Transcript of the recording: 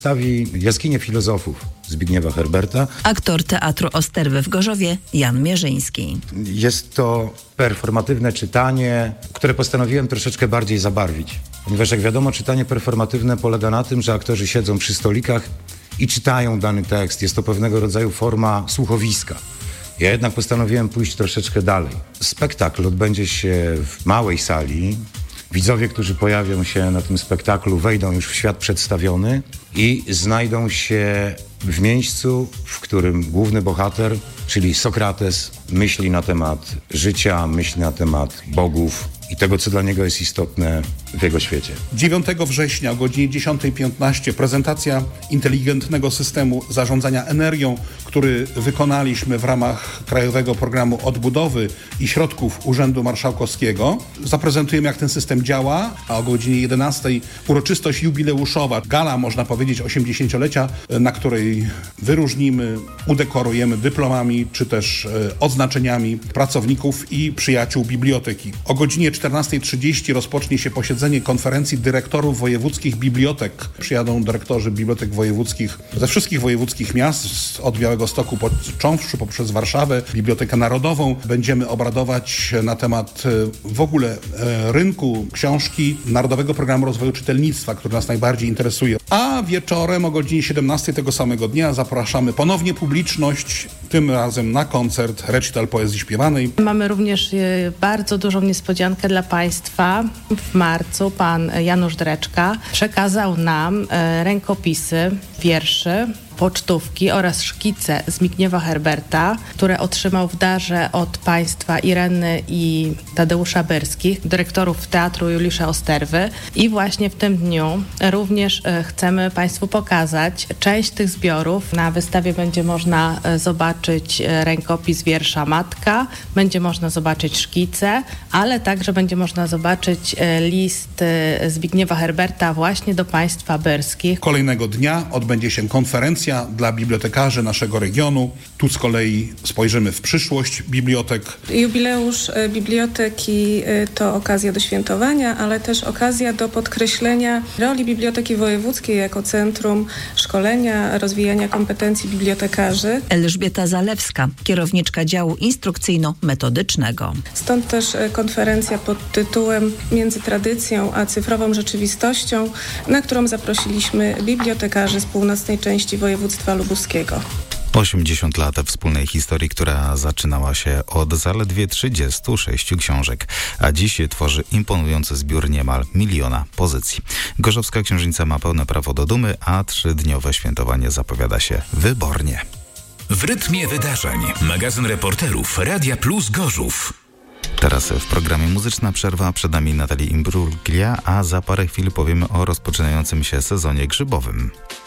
Stawi Jaskinię Filozofów Zbigniewa Herberta. Aktor Teatru Osterwy w Gorzowie Jan Mierzyński. Jest to performatywne czytanie, które postanowiłem troszeczkę bardziej zabarwić. Ponieważ jak wiadomo, czytanie performatywne polega na tym, że aktorzy siedzą przy stolikach i czytają dany tekst. Jest to pewnego rodzaju forma słuchowiska. Ja jednak postanowiłem pójść troszeczkę dalej. Spektakl odbędzie się w małej sali. Widzowie, którzy pojawią się na tym spektaklu, wejdą już w świat przedstawiony i znajdą się w miejscu, w którym główny bohater, czyli Sokrates, myśli na temat życia, myśli na temat bogów i tego, co dla niego jest istotne w jego świecie. 9 września o godzinie 10:15 prezentacja inteligentnego systemu zarządzania energią, który wykonaliśmy w ramach Krajowego Programu Odbudowy i środków Urzędu Marszałkowskiego. Zaprezentujemy, jak ten system działa, a o godzinie 11:00 uroczystość jubileuszowa, gala, można powiedzieć, 80-lecia, na której wyróżnimy, udekorujemy dyplomami czy też odznaczeniami pracowników i przyjaciół biblioteki. O godzinie 14:30 rozpocznie się posiedzenie konferencji dyrektorów wojewódzkich bibliotek. Przyjadą dyrektorzy bibliotek wojewódzkich ze wszystkich wojewódzkich miast, od Białegostoku począwszy poprzez Warszawę, Bibliotekę Narodową. Będziemy obradować na temat w ogóle rynku książki, Narodowego Programu Rozwoju Czytelnictwa, który nas najbardziej interesuje. A wieczorem o godzinie 17:00 tego samego dnia zapraszamy ponownie publiczność, tym razem na koncert Recital Poezji Śpiewanej. Mamy również bardzo dużą niespodziankę dla Państwa. W marcu pan Janusz Dreczka przekazał nam rękopisy, wierszy, pocztówki oraz szkice Zbigniewa Herberta, które otrzymał w darze od państwa Ireny i Tadeusza Byrskich, dyrektorów Teatru Juliusza Osterwy. I właśnie w tym dniu również chcemy Państwu pokazać część tych zbiorów. Na wystawie będzie można zobaczyć rękopis wiersza Matka, będzie można zobaczyć szkice, ale także będzie można zobaczyć list Zbigniewa Herberta właśnie do państwa Byrskich. Kolejnego dnia odbędzie się konferencja dla bibliotekarzy naszego regionu. Tu z kolei spojrzymy w przyszłość bibliotek. Jubileusz biblioteki to okazja do świętowania, ale też okazja do podkreślenia roli Biblioteki Wojewódzkiej jako centrum szkolenia, rozwijania kompetencji bibliotekarzy. Elżbieta Zalewska, kierowniczka działu instrukcyjno-metodycznego. Stąd też konferencja pod tytułem Między tradycją a cyfrową rzeczywistością, na którą zaprosiliśmy bibliotekarzy z północnej części województwa lubuskiego. 80 lat wspólnej historii, która zaczynała się od zaledwie 36 książek, a dziś tworzy imponujący zbiór niemal 1 miliona pozycji. Gorzowska księżnica ma pełne prawo do dumy, a 3-dniowe świętowanie zapowiada się wybornie. W rytmie wydarzeń. Magazyn reporterów Radia Plus Gorzów. Teraz w programie Muzyczna Przerwa, przed nami Natalie Imbruglia, a za parę chwil powiemy o rozpoczynającym się sezonie grzybowym.